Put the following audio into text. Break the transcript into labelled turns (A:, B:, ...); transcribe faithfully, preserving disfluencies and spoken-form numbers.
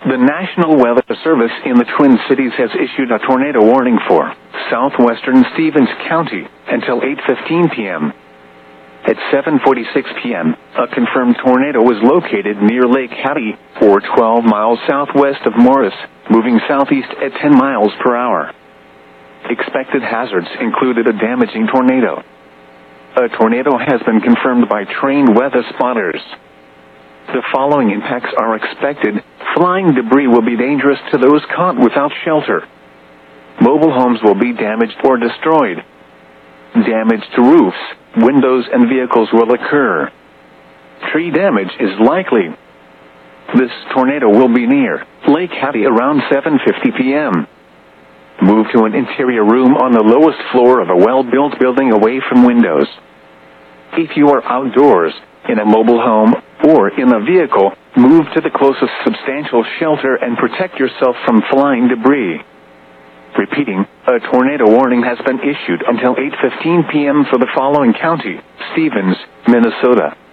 A: The National Weather Service in the Twin Cities has issued a tornado warning for southwestern Stevens County until eight fifteen p.m. At seven forty-six p.m., a confirmed tornado was located near Lake Hattie, or twelve miles southwest of Morris, moving southeast at ten miles per hour. Expected hazards included a damaging tornado. A tornado has been confirmed by trained weather spotters. The following impacts are expected. Flying debris will be dangerous to those caught without shelter. Mobile homes will be damaged or destroyed. Damage to roofs, windows, and vehicles will occur. Tree damage is likely. This tornado will be near Lake Hattie around seven fifty p.m. Move to an interior room on the lowest floor of a well-built building away from windows. If you are outdoors, in a mobile home, or in a vehicle, move to the closest substantial shelter and protect yourself from flying debris. Repeating, a tornado warning has been issued until eight fifteen p.m. for the following county: Stevens, Minnesota.